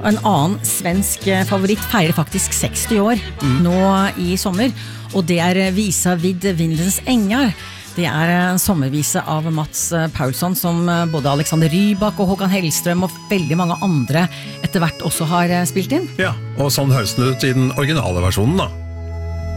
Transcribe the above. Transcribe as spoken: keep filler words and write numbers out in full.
En annen svensk favoritt feirer faktisk seksti år mm. nå i sommer, og det er Visa vid vindens engar. Det er en sommervise av Mats Paulsson som både Alexander Rybak og Håkan Hellstrøm og veldig mange andre etter hvert også har spilt inn. Ja, og sånn høres det ut i den originale versjonen da.